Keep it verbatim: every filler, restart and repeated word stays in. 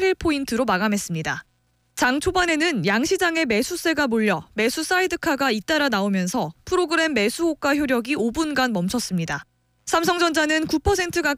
칠 포인트로 마감했습니다. 장 초반에는 양시장에 매수세가 몰려 매수 사이드카가 잇따라 나오면서 프로그램 매수 호가 효력이 오 분간 멈췄습니다. 삼성전자는 구 퍼센트 가까이